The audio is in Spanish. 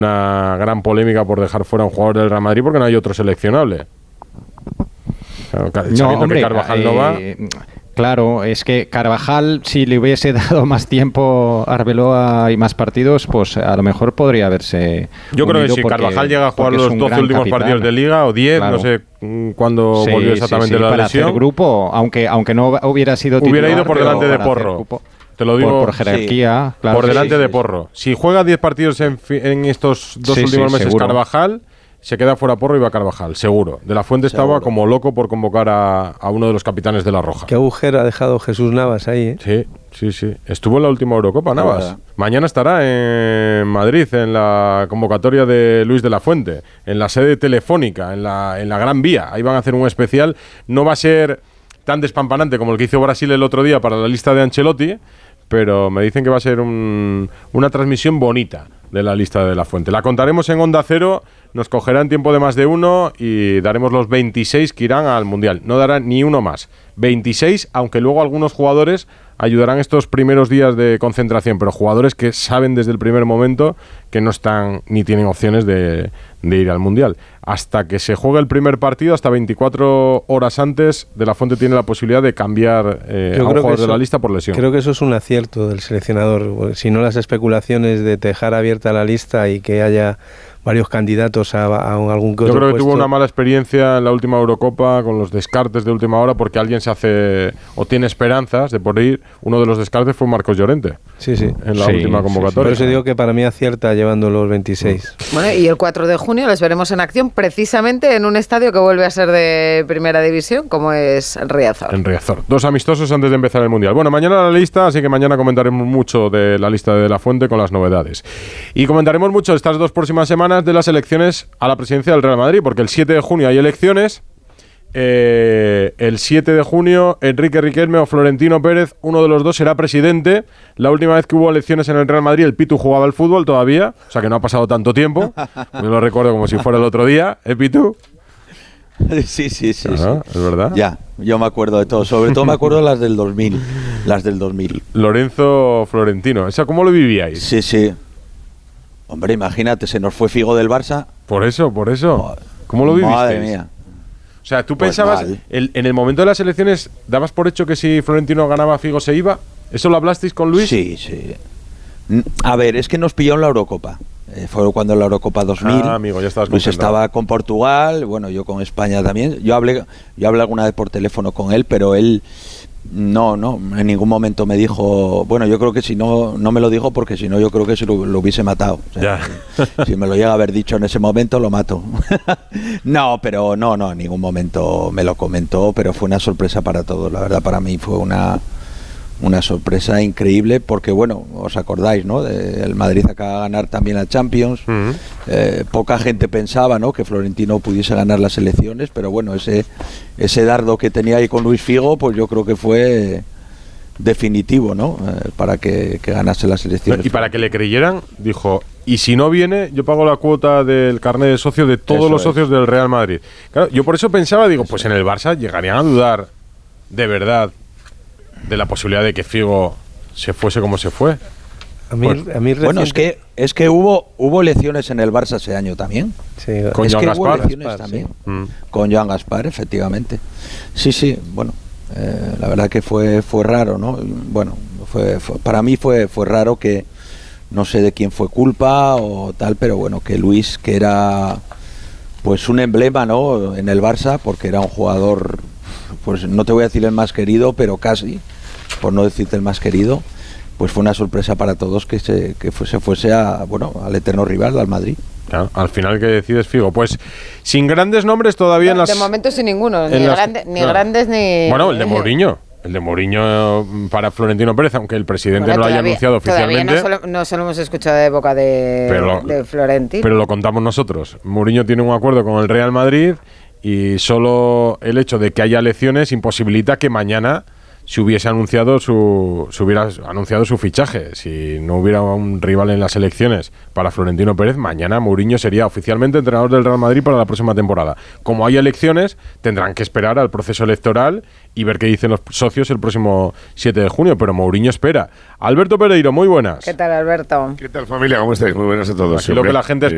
una gran polémica por dejar fuera a un jugador del Real Madrid porque no hay otro seleccionable. Claro, sabiendo que Carvajal no va. Claro, es que Carvajal, si le hubiese dado más tiempo a Arbeloa y más partidos, pues a lo mejor podría haberse. Yo creo que si Carvajal llega a jugar los 12 últimos partidos de Liga o 10, claro. No sé cuándo volvió exactamente la para lesión. Hacer grupo, aunque no hubiera sido titular. Hubiera ido por delante de Porro. Te lo digo por jerarquía. Claro, por delante de Porro. Si juega 10 partidos en estos dos últimos meses seguro. Carvajal, se queda fuera Porro y va Carvajal, seguro. De la Fuente seguro. Estaba como loco por convocar a uno de los capitanes de la Roja. Qué agujero ha dejado Jesús Navas ahí, ¿eh? Sí. Estuvo en la última Eurocopa, Navas. Mañana estará en Madrid, en la convocatoria de Luis de la Fuente, en la sede telefónica, en la Gran Vía. Ahí van a hacer un especial. No va a ser tan despampanante como el que hizo Brasil el otro día para la lista de Ancelotti, pero me dicen que va a ser una transmisión bonita de la lista de la Fuente. La contaremos en Onda Cero, nos cogerán tiempo de más de uno y daremos los 26 que irán al Mundial. No dará ni uno más. 26, aunque luego algunos jugadores ayudarán estos primeros días de concentración, pero jugadores que saben desde el primer momento que no están ni tienen opciones de ir al Mundial. Hasta que se juegue el primer partido, hasta 24 horas antes, De la Fuente tiene la posibilidad de cambiar a un jugador de la lista por lesión. Creo que eso es un acierto del seleccionador. Si no, las especulaciones de dejar abierta la lista y que haya varios candidatos a algún que otro Yo creo que puesto. Tuvo una mala experiencia en la última Eurocopa con los descartes de última hora porque alguien se hace o tiene esperanzas de por ir. Uno de los descartes fue Marcos Llorente. Sí. En la última convocatoria. Por eso digo que para mí acierta llevando los 26. Bueno, y el 4 de junio les veremos en acción precisamente en un estadio que vuelve a ser de primera división, como es Riazor. En Riazor. 2 amistosos antes de empezar el Mundial. Bueno, mañana la lista, así que mañana comentaremos mucho de la lista de la Fuente con las novedades. Y comentaremos mucho estas 2 próximas semanas de las elecciones a la presidencia del Real Madrid, porque el 7 de junio hay elecciones. El 7 de junio, Enrique Riquelme o Florentino Pérez, uno de los dos será presidente. La última vez que hubo elecciones en el Real Madrid, el Pitu jugaba al fútbol todavía, o sea que no ha pasado tanto tiempo. Yo lo recuerdo como si fuera el otro día, ¿eh, Pitu? Sí. Es verdad. Ya, yo me acuerdo de todo. Sobre todo me acuerdo de las del 2000. Lorenzo Florentino, ¿esa cómo lo vivíais? Sí. Hombre, imagínate, se nos fue Figo del Barça. Por eso. ¿Cómo lo vivisteis? Madre mía. O sea, ¿tú pensabas, en el momento de las elecciones, dabas por hecho que si Florentino ganaba, Figo se iba? ¿Eso lo hablasteis con Luis? Sí. A ver, es que nos pilló en la Eurocopa. Fue cuando en la Eurocopa 2000. Amigo, ya estabas Luis estaba con Portugal, bueno, yo con España también. Yo hablé alguna vez por teléfono con él, pero él no, en ningún momento me dijo. Bueno, yo creo que si no me lo dijo porque si no yo creo que se lo hubiese matado. O sea, si me lo llega a haber dicho en ese momento lo mato. No, en ningún momento me lo comentó, pero fue una sorpresa para todos. La verdad, para mí fue una sorpresa increíble porque, bueno, os acordáis, ¿no? El Madrid acaba de ganar también la Champions. Poca gente pensaba, ¿no?, que Florentino pudiese ganar las elecciones, pero bueno, ese dardo que tenía ahí con Luis Figo, pues yo creo que fue definitivo, ¿no?, para que ganase las elecciones. Y para que le creyeran, dijo, y si no viene, yo pago la cuota del carnet de socio de todos los socios del Real Madrid. Claro, yo por eso pensaba, digo, pues en el Barça llegarían a dudar de verdad de la posibilidad de que Figo se fuese como se fue. Bueno, es que hubo elecciones en el Barça ese año también. Sí, con Joan Gaspar. Hubo elecciones también. Con Joan Gaspar, efectivamente. Sí, bueno, la verdad que fue raro, ¿no? Bueno, para mí fue raro que no sé de quién fue culpa o tal, pero bueno, que Luis, que era pues un emblema, ¿no?, en el Barça, porque era un jugador, pues no te voy a decir el más querido, pero casi, por no decirte el más querido, pues fue una sorpresa para todos que se fuese al eterno rival, al Madrid. Claro, al final que decides Figo, pues sin grandes nombres todavía de momento sin ninguno, ni grandes ni... Bueno, el de Mourinho. El de Mourinho para Florentino Pérez, aunque el presidente no lo haya anunciado oficialmente. Todavía no solo hemos escuchado de boca de Florentino. Pero lo contamos nosotros. Mourinho tiene un acuerdo con el Real Madrid y solo el hecho de que haya elecciones imposibilita que mañana se hubiera anunciado su fichaje. Si no hubiera un rival en las elecciones para Florentino Pérez, mañana Mourinho sería oficialmente entrenador del Real Madrid para la próxima temporada. Como hay elecciones, tendrán que esperar al proceso electoral y ver qué dicen los socios el próximo 7 de junio, pero Mourinho espera. Alberto Pereiro, muy buenas. ¿Qué tal, Alberto? ¿Qué tal, familia? ¿Cómo estáis? Muy buenas a todos. Aquí lo que la gente espera